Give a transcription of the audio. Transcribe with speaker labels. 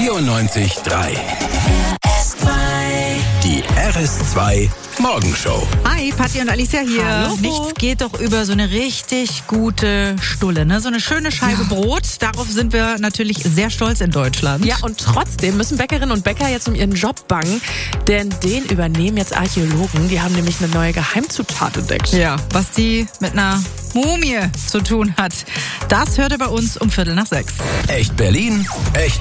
Speaker 1: 94.3. Die RS2 Morgenshow.
Speaker 2: Hi, Patti und Alicia hier.
Speaker 3: Hallo.
Speaker 2: Nichts geht doch über so eine richtig gute Stulle, ne? So eine schöne Scheibe Brot. Darauf sind wir natürlich sehr stolz in Deutschland.
Speaker 3: Ja, und trotzdem müssen Bäckerinnen und Bäcker jetzt um ihren Job bangen, denn den übernehmen jetzt Archäologen. Die haben nämlich eine neue Geheimzutat entdeckt.
Speaker 2: Ja, was die mit einer Mumie zu tun hat, das hört ihr bei uns um 5:45.
Speaker 1: Echt Berlin, echt